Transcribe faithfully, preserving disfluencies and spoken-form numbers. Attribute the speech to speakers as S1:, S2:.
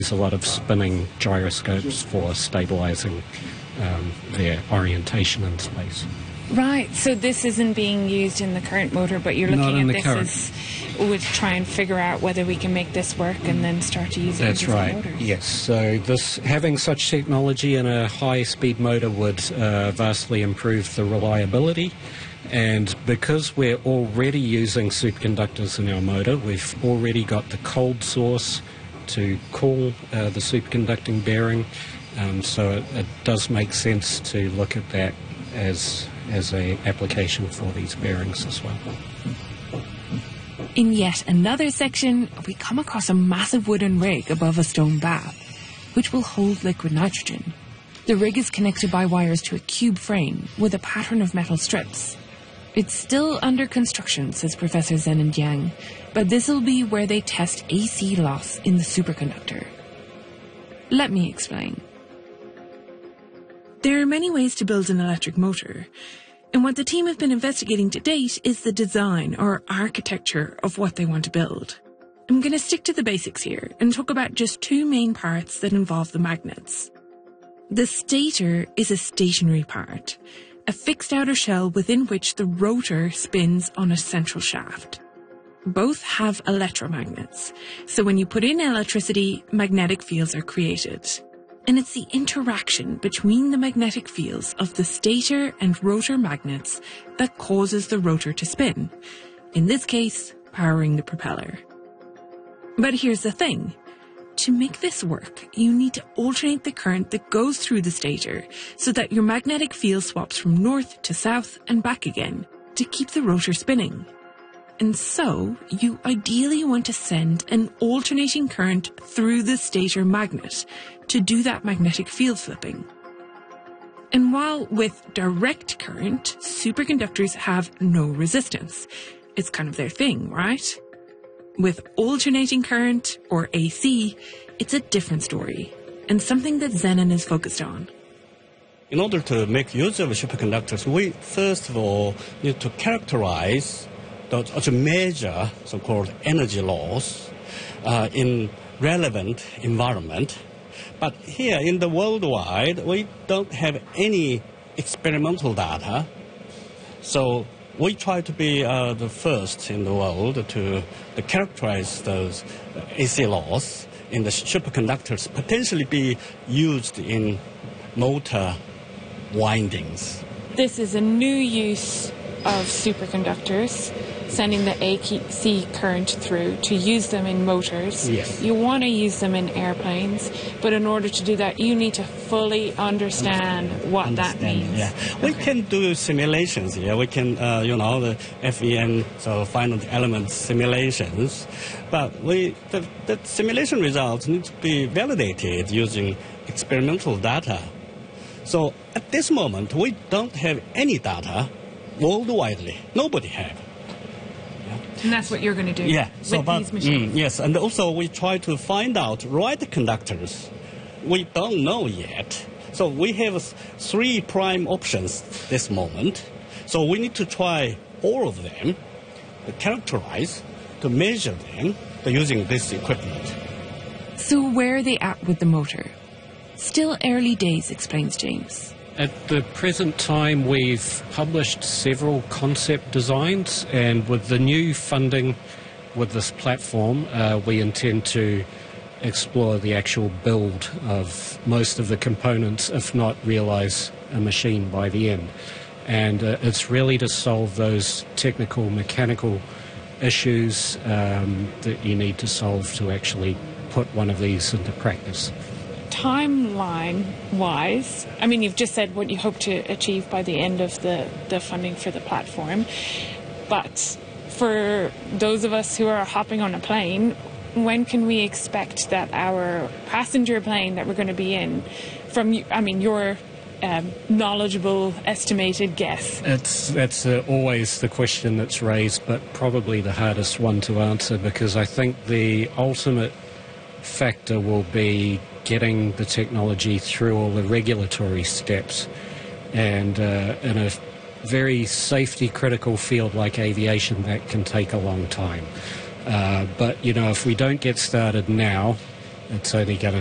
S1: There's a lot of spinning gyroscopes for stabilising um, their orientation in space.
S2: Right, so this isn't being used in the current motor, but you're looking at this
S1: current.
S2: as would try and figure out whether we can make this work and then start to use it.
S1: That's
S2: in different
S1: right.
S2: motors.
S1: Yes. So this having such technology in a high-speed motor would uh, vastly improve the reliability. And because we're already using superconductors in our motor, we've already got the cold source to cool uh, the superconducting bearing. Um, so it, it does make sense to look at that as as a application for these bearings as well.
S3: In yet another section, we come across a massive wooden rig above a stone bath, which will hold liquid nitrogen. The rig is connected by wires to a cube frame with a pattern of metal strips. It's still under construction, says Professor Zheneng Jiang, but this will be where they test A C loss in the superconductor. Let me explain. There are many ways to build an electric motor, and what the team have been investigating to date is the design or architecture of what they want to build. I'm going to stick to the basics here and talk about just two main parts that involve the magnets. The stator is a stationary part, a fixed outer shell within which the rotor spins on a central shaft. Both have electromagnets, so when you put in electricity, magnetic fields are created. And it's the interaction between the magnetic fields of the stator and rotor magnets that causes the rotor to spin, in this case, powering the propeller. But here's the thing. To make this work, you need to alternate the current that goes through the stator so that your magnetic field swaps from north to south and back again to keep the rotor spinning. And so, you ideally want to send an alternating current through the stator magnet to do that magnetic field flipping. And while with direct current, superconductors have no resistance, it's kind of their thing, right? With alternating current, or A C, it's a different story, and something that Zheneng is focused on.
S4: In order to make use of superconductors, we first of all need to characterize or to measure so-called energy loss uh, in relevant environment. But here in the worldwide, we don't have any experimental data. So we try to be uh, the first in the world to, to characterize those A C loss in the superconductors, potentially be used in motor windings.
S2: This is a new use of superconductors, sending the A C current through to use them in motors.
S4: Yes.
S2: You want to use them in airplanes, but in order to do that, you need to fully understand what understand, that means.
S4: Yeah,
S2: okay.
S4: We can do simulations here. We can, uh, you know, the F E M, so finite element simulations, but we the, the simulation results need to be validated using experimental data. So at this moment, we don't have any data worldwide. Nobody have.
S2: And that's what you're going to do
S4: yeah,
S2: with
S4: so, but,
S2: these machines.
S4: Mm, yes, and also we try to find out right conductors. We don't know yet. So we have three prime options this moment. So we need to try all of them, to characterize, to measure them using this equipment.
S3: So where are they at with the motor? Still early days, explains James.
S1: At the present time, we've published several concept designs, and with the new funding with this platform, uh, we intend to explore the actual build of most of the components, if not realise a machine by the end. And uh, it's really to solve those technical, mechanical issues um, that you need to solve to actually put one of these into practice.
S2: Timeline-wise, I mean, you've just said what you hope to achieve by the end of the, the funding for the platform, but for those of us who are hopping on a plane, when can we expect that our passenger plane that we're going to be in, from, I mean, your um, knowledgeable, estimated guess?
S1: It's, that's uh, always the question that's raised, but probably the hardest one to answer, because I think the ultimate factor will be getting the technology through all the regulatory steps, and uh, in a very safety critical field like aviation, that can take a long time. Uh, but you know, if we don't get started now, it's only going to